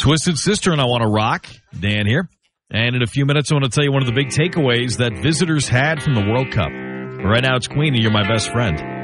Twisted Sister and I Want to Rock. Dan here. And in a few minutes, I want to tell you one of the big takeaways that visitors had from the World Cup. Right now, it's Queenie, You're My Best Friend.